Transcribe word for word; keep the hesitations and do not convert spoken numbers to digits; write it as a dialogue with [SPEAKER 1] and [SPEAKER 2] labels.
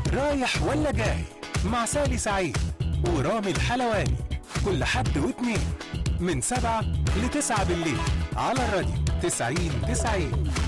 [SPEAKER 1] رايح ولا جاي مع سالي سعيد ورامي الحلواني كل حد واثنين من سبعة لتسعة بالليل على الراديو تسعين تسعين.